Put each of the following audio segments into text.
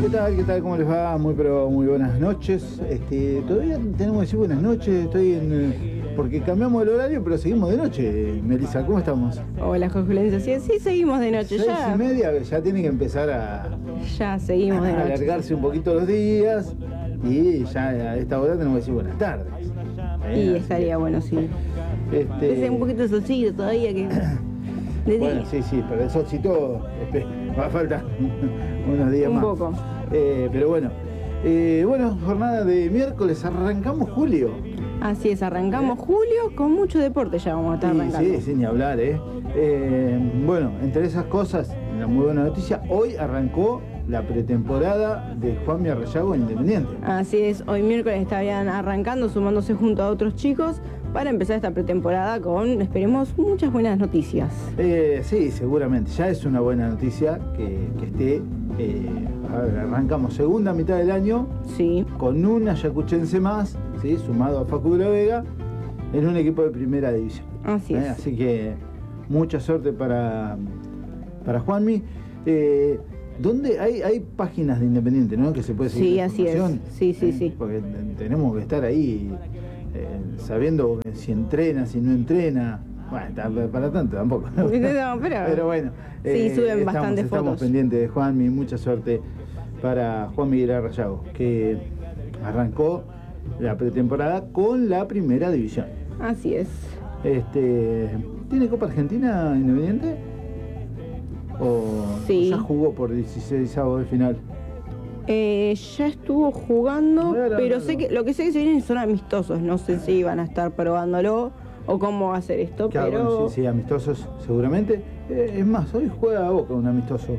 ¿Qué tal? ¿Qué tal? ¿Cómo les va? Pero muy buenas noches. Todavía tenemos que decir buenas noches. Porque cambiamos el horario, pero seguimos de noche. Melissa, ¿cómo estamos? Hola, Jorge Lencia. Sí, seguimos de noche. 6:30, ya tiene que empezar Ya seguimos de noche. alargarse un poquito los días. Y ya a esta hora tenemos que decir buenas tardes. Y estaría bueno, sí. Es un poquito de solcito todavía que... Bueno, sí, pero el solcito va a faltar unos días más. Un poco. Pero bueno. Bueno, jornada de miércoles, arrancamos julio. Así es, arrancamos julio con mucho deporte, ya vamos a estar arrancando. Sí, ni hablar, Bueno, entre esas cosas, una muy buena noticia, hoy arrancó la pretemporada de Juanmi Arrellago en Independiente. Así es, hoy miércoles estarían arrancando, sumándose junto a otros chicos para empezar esta pretemporada con, esperemos, muchas buenas noticias. Sí, seguramente, ya es una buena noticia que esté. Arrancamos segunda mitad del año, sí, con un ayacuchense más, ¿sí? Sumado a Facu de la Vega, en un equipo de primera división. Así es. Así que mucha suerte para Juanmi. ¿Dónde hay páginas de Independiente, ¿no? Que se puede seguir. Sí, así es. Sí. Porque tenemos que estar ahí sabiendo si entrena, si no entrena. Bueno, para tanto tampoco, ¿no? Pero bueno. Sí, suben bastantes fotos. Estamos pendientes de Juanmi. Mucha suerte para Juan Miguel Arrellago, que arrancó la pretemporada con la primera división. Así es. ¿Tiene Copa Argentina Independiente? ¿O sí, ya jugó por 16avos de final? Ya estuvo jugando, pero sé que lo que sé que se vienen son amistosos. No sé si van a estar probándolo o cómo va a ser esto, claro, pero... Bueno, sí, amistosos seguramente. Es más, hoy juega a Boca un amistoso.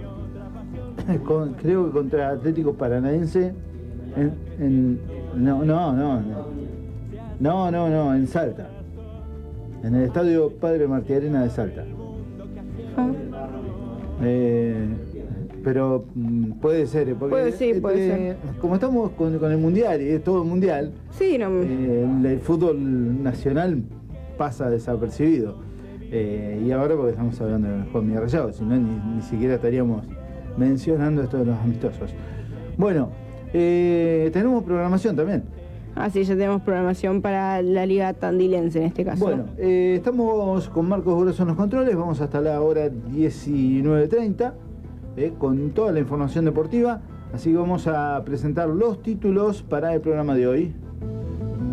Creo que contra Atlético Paranaense No, en Salta. En el estadio Padre Martí Arena de Salta. Pero puede ser, porque puede ser. Como estamos con el mundial y es todo mundial, sí, el fútbol nacional pasa desapercibido. Y ahora porque estamos hablando de Juan Miguel Arrellago, si no ni siquiera estaríamos mencionando esto de los amistosos. Bueno, tenemos programación también. Sí, ya tenemos programación para la Liga Tandilense en este caso. Bueno, estamos con Marcos Grosso en los controles, vamos hasta la hora 19:30 con toda la información deportiva, así que vamos a presentar los títulos para el programa de hoy.